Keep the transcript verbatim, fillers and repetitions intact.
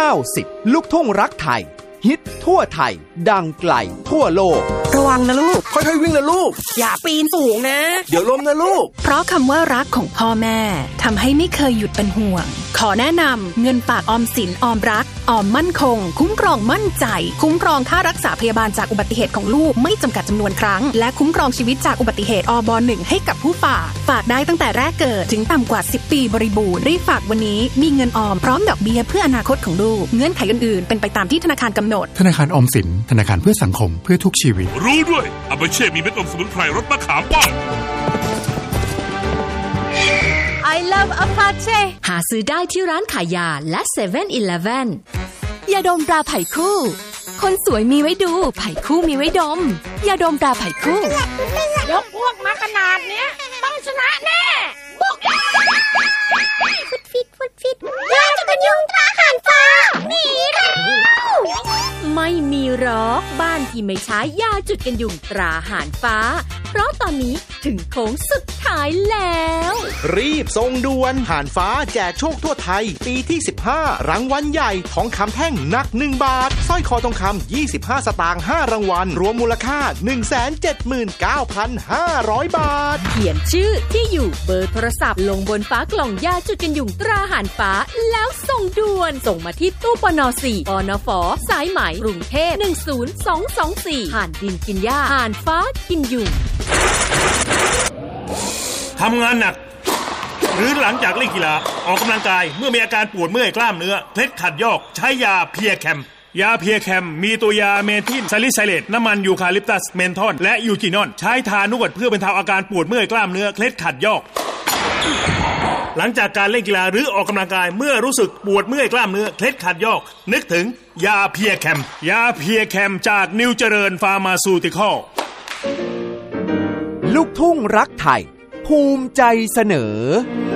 าสิบลูกทุ่งรักไทยฮิตทั่วไทยดังไกลทั่วโลกระวังนะลูกค่อยๆวิ่งนะลูกอย่าปีนสูงนะเดี๋ยวล้มนะลูกเพราะคำว่ารักของพ่อแม่ทำให้ไม่เคยหยุดเป็นห่วงขอแนะนำเงินฝากออมสินออมรักออมมั่นคงคุ้มครองมั่นใจคุ้มครองค่ารักษาพยาบาลจากอุบัติเหตุของลูกไม่จำกัดจำนวนครั้งและคุ้มครองชีวิตจากอุบัติเหตุอบหนึ่งให้กับผู้ฝากฝากได้ตั้งแต่แรกเกิดถึงต่ำกว่าสิบปีบริบูรณ์รีบฝากวันนี้มีเงินออมพร้อมดอกเบี้ยเพื่ออนาคตของลูกเงื่อนไขอื่นๆเป็นไปตามที่ธนาคารกำหนดธนาคารออมสินธนาคารเพื่อสังคมเพื่อทุกชีวิตรู้ด้วยอาเบเช่มีเม็ดอมสมุนไพรรสมะขามป้อม I love Apache หาซื้อได้ที่ร้านขายยาและ เซเว่น อีเลฟเว่นยาดมตราไผ่คู่คนสวยมีไว้ดูไผ่คู่มีไว้ดมยาดมตราไผ่คู่ยกพวกมาขนาดเนี้ยต้องชนะแน่บุกฟุดฟิตฟุดฟิตยาจะเป็นยุงตราหันฟ้าหนีแล้วไม่มีหรอกบ้านที่ไม่ใช้ยาจุดกันยุงตราหานฟ้าเพราะตอนนี้ถึงโค้งสุดท้ายแล้วรีบส่งด่วนหานฟ้าแจกโชคทั่วไทยปีที่สิบห้ารางวัลใหญ่ทองคำแท่งหนักหนึ่งบาทสร้อยคอทองคำยี่สิบห้าสตางค์ห้ารางวัลรวมมูลค่า หนึ่งแสนเจ็ดหมื่นเก้าพันห้าร้อย บาทเขียนชื่อที่อยู่เบอร์โทรศัพท์ลงบนฝากล่องยาจุดกันยุงตราหานฟ้าแล้วส่งด่วนส่งมาที่ตู้ปนสี่ปนฝสายไหมกรุงเทพหนึ่งศูนย์สองสองสี่หานดินกินหญ้าหานฟ้ากินยุงทำงานหนักหรือหลังจากเล่นกีฬาออกกำลังกายเมื่อมีอาการปวดเมื่อยกล้ามเนื้อเคล็ดขัดยอกใช้ยาเพียแคมยาเพียแคมมีตัวยาเมทิลซาลิไซเลตน้ำมันยูคาลิปตัสเมนทอลและยูจินอนใช้ทานวดเพื่อบรรเทาอาการปวดเมื่อยกล้ามเนื้อเคล็ดขัดยอกหลังจากการเล่นกีฬาหรือออกกำลังกายเมื่อรู้สึกปวดเมื่อยกล้ามเนื้อเคล็ดขัดยอกนึกถึงยาเพียแคมยาเพียแคมจากนิวเจริญฟาร์มาซูติคอลลูกทุ่งรักไทยภูมิใจเสนอ